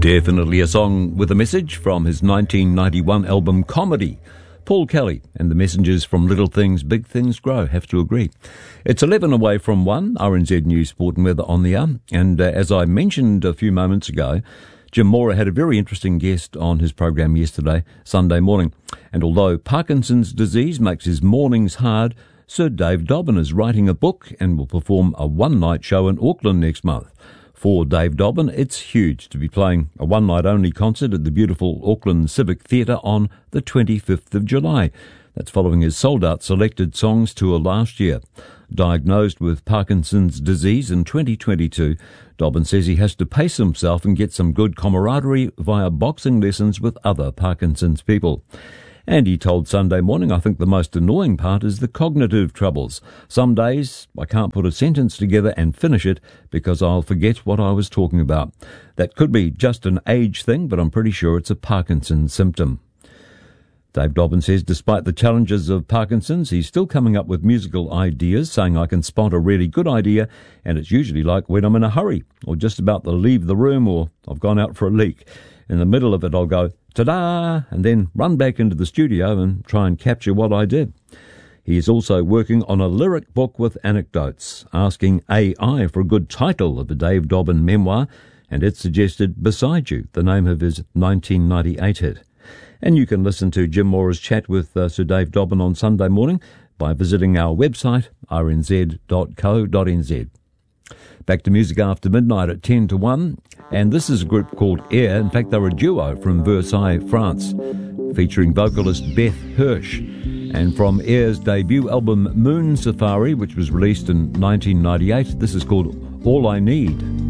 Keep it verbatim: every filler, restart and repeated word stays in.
Definitely a song with a message from his nineteen ninety-one album Comedy. Paul Kelly and the Messengers from Little Things, Big Things Grow, have to agree. It's eleven away from one, R N Z News, Sport and Weather on the air. And uh, as I mentioned a few moments ago, Jim Mora had a very interesting guest on his program yesterday, Sunday morning. And although Parkinson's disease makes his mornings hard, Sir Dave Dobbyn is writing a book and will perform a one-night show in Auckland next month. For Dave Dobbyn, it's huge to be playing a one-night-only concert at the beautiful Auckland Civic Theatre on the twenty-fifth of July. That's following his sold-out Selected Songs tour last year. Diagnosed with Parkinson's disease in twenty twenty-two, Dobbyn says he has to pace himself and get some good camaraderie via boxing lessons with other Parkinson's people. And he told Sunday Morning, I think the most annoying part is the cognitive troubles. Some days I can't put a sentence together and finish it because I'll forget what I was talking about. That could be just an age thing, but I'm pretty sure it's a Parkinson's symptom. Dave Dobbyn says despite the challenges of Parkinson's, he's still coming up with musical ideas, saying I can spot a really good idea, and it's usually like when I'm in a hurry, or just about to leave the room, or I've gone out for a leak. In the middle of it, I'll go, ta-da, and then run back into the studio and try and capture what I did. He is also working on a lyric book with anecdotes, asking A I for a good title of the Dave Dobbyn memoir, and it suggested Beside You, the name of his nineteen ninety-eight hit. And you can listen to Jim Mora's chat with uh, Sir Dave Dobbyn on Sunday morning by visiting our website, r n z dot co dot n z. Back to music after midnight at ten to one, and this is a group called Air. In fact, they're a duo from Versailles, France, featuring vocalist Beth Hirsch. And from Air's debut album Moon Safari, which was released in nineteen ninety-eight, this is called All I Need.